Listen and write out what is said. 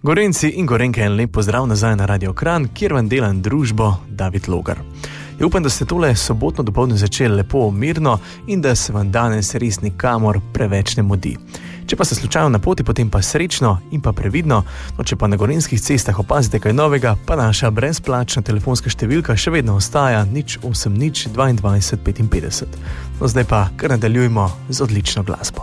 Gorenci in Gorenke, en lep pozdrav nazaj na Radio Kranj, kjer vam delam družbo David Logar. Ja, upam, da ste tole sobotno dopoldne začeli lepo mirno in da se vam danes res nikamor preveč ne mudi. Če pa ste slučajno na poti, potem pa srečno in pa previdno. No, če pa na gorenjskih cestah opazite kaj novega, pa naša brezplačna telefonska številka še vedno ostaja 080 22 55. No, zdaj pa kar nadaljujemo z odlično glasbo.